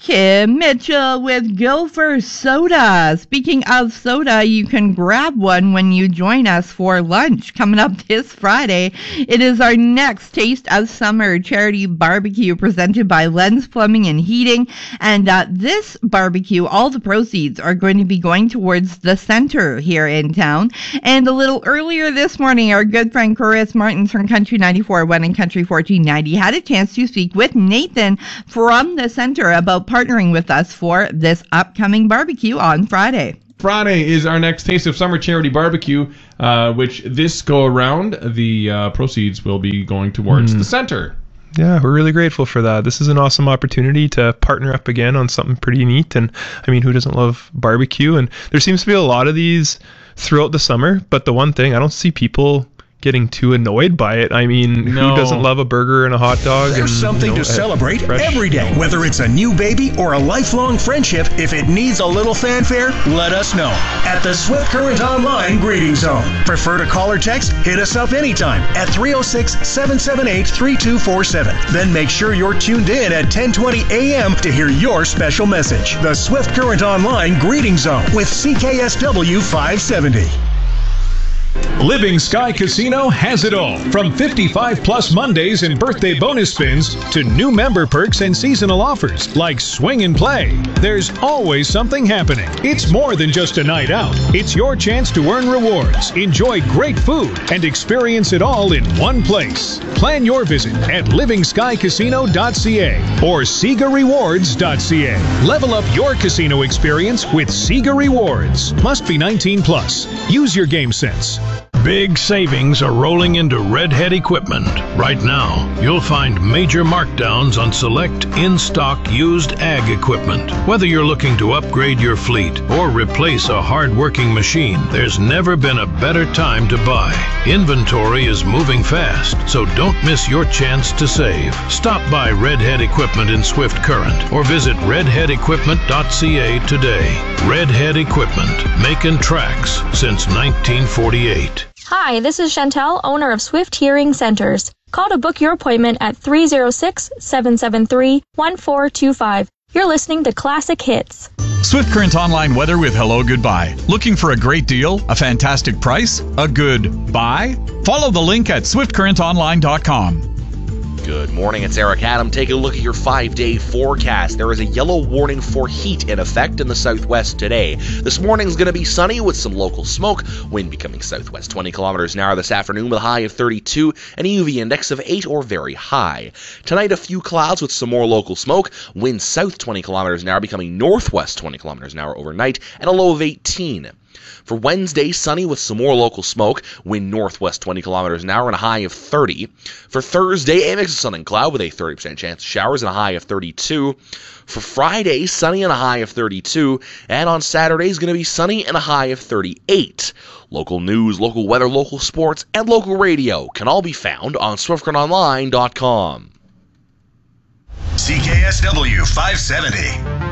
Kim Mitchell with Gopher Soda. Speaking of soda, you can grab one when you join us for lunch coming up this Friday. It is our next Taste of Summer charity barbecue presented by Lens Plumbing and Heating. And this barbecue, all the proceeds are going to be going towards the center here in town. And a little earlier this morning, our good friend Chris Martins from Country 94.1 and Country 1490 had a chance to speak with Nathan from the center about partnering with us for this upcoming barbecue on Friday. Friday is our next Taste of Summer charity barbecue, which this go around, the proceeds will be going towards the center. Yeah, we're really grateful for that. This is an awesome opportunity to partner up again on something pretty neat. And I mean, who doesn't love barbecue? And there seems to be a lot of these throughout the summer. But the one thing, I don't see people getting too annoyed by it. I mean, who doesn't love a burger and a hot dog? There's something to celebrate every day. Whether it's a new baby or a lifelong friendship, if it needs a little fanfare, let us know. At the Swift Current Online Greeting Zone. Prefer to call or text? Hit us up anytime at 306-778-3247. Then make sure you're tuned in at 10:20 a.m. to hear your special message. The Swift Current Online Greeting Zone with CKSW 570. Living Sky Casino has it all. From 55-plus Mondays and birthday bonus spins to new member perks and seasonal offers like Swing and Play. There's always something happening. It's more than just a night out. It's your chance to earn rewards, enjoy great food, and experience it all in one place. Plan your visit at livingskycasino.ca or SegaRewards.ca. Level up your casino experience with Sega Rewards. Must be 18-plus. Use your game sense. Big savings are rolling into Redhead Equipment. Right now, you'll find major markdowns on select in-stock used ag equipment. Whether you're looking to upgrade your fleet or replace a hard-working machine, there's never been a better time to buy. Inventory is moving fast, so don't miss your chance to save. Stop by Redhead Equipment in Swift Current or visit redheadequipment.ca today. Redhead Equipment, making tracks since 1948. Hi, this is Chantel, owner of Swift Hearing Centers. Call to book your appointment at 306-773-1425. You're listening to Classic Hits. Swift Current Online weather with Hello Goodbye. Looking for a great deal, a fantastic price, a good buy? Follow the link at swiftcurrentonline.com. Good morning, it's Eric Adam. Take a look at your 5-day forecast. There is a yellow warning for heat in effect in the southwest today. This morning is going to be sunny with some local smoke. Wind becoming southwest 20 kilometers an hour this afternoon with a high of 32 and a UV index of 8 or very high. Tonight, a few clouds with some more local smoke. Wind south 20 kilometers an hour becoming northwest 20 kilometers an hour overnight and a low of 18. For Wednesday, sunny with some more local smoke, wind northwest 20 kilometers an hour and a high of 30. For Thursday, a mix of sun and cloud with a 30% chance of showers and a high of 32. For Friday, sunny and a high of 32. And on Saturday is going to be sunny and a high of 38. Local news, local weather, local sports, and local radio can all be found on SwiftCurrentOnline.com. CKSW 570.